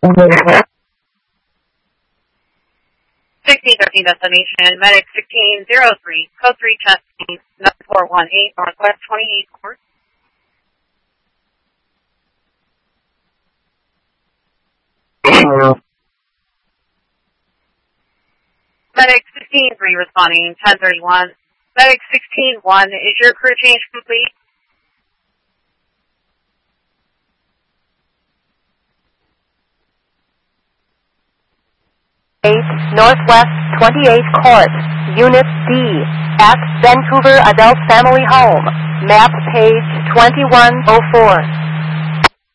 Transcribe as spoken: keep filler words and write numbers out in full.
sixteen thirteen destination, medic sixteen oh three, code three testing, nine four one eight, Northwest twenty-eight Court. Medic sixteen three responding, ten thirty-one. Medic sixteen one, is your crew change complete? Northwest twenty-eight Court, Unit D, at Vancouver Adult Family Home, map page twenty-one oh four.